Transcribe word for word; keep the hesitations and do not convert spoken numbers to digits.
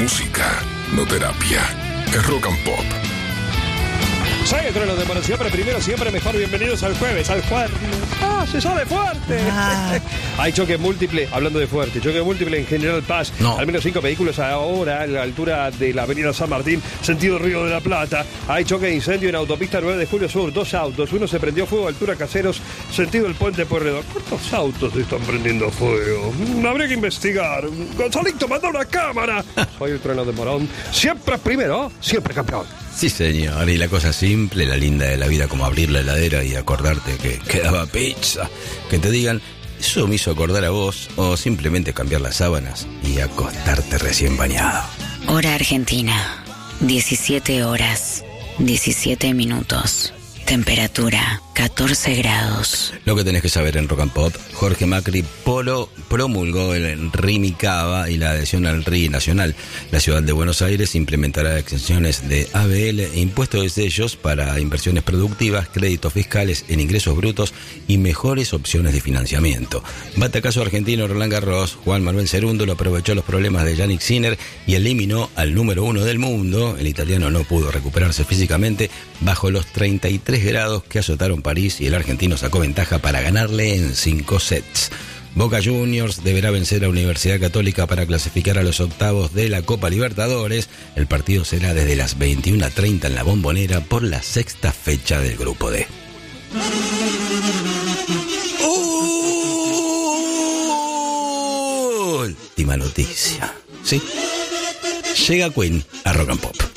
música, no terapia. Es Rock and Pop. Soy el trono de Mono, siempre primero, siempre mejor. Bienvenidos al jueves, al jueves. ¡Ah, se sale fuerte! Ah. Hay choque múltiple, hablando de fuerte, choque múltiple en General Paz. No. Al menos cinco vehículos ahora a la altura de la avenida San Martín, sentido Río de la Plata. Hay choque de incendio en autopista nueve de julio Sur. Dos autos, uno se prendió fuego a altura Caseros, sentido el puente Pueyrredón. ¿Cuántos autos se están prendiendo fuego? Habría que investigar. Gonzalito, manda una cámara. Soy el trono de Morón. Siempre primero, siempre campeón. Sí, señor, y la cosa simple, la linda de la vida, como abrir la heladera y acordarte que quedaba pizza. Que te digan, eso me hizo acordar a vos, o simplemente cambiar las sábanas y acostarte recién bañado. Hora Argentina, diecisiete horas, diecisiete minutos. Temperatura, catorce grados. Lo que tenés que saber en Rock and Pop: Jorge Macri Polo promulgó el R I M I Cava y la adhesión al R I Nacional. La ciudad de Buenos Aires implementará exenciones de A B L e impuestos de sellos para inversiones productivas, créditos fiscales en ingresos brutos y mejores opciones de financiamiento. Batacazo argentino Roland Garros. Juan Manuel Cerúndolo aprovechó los problemas de Jannik Sinner y eliminó al número uno del mundo. El italiano no pudo recuperarse físicamente bajo los treinta y tres grados que azotaron París, y el argentino sacó ventaja para ganarle en cinco sets. Boca Juniors deberá vencer a Universidad Católica para clasificar a los octavos de la Copa Libertadores. El partido será desde las veintiuna treinta en la Bombonera por la sexta fecha del Grupo D. Última noticia. ¿Sí? Llega Queen a Rock and Pop.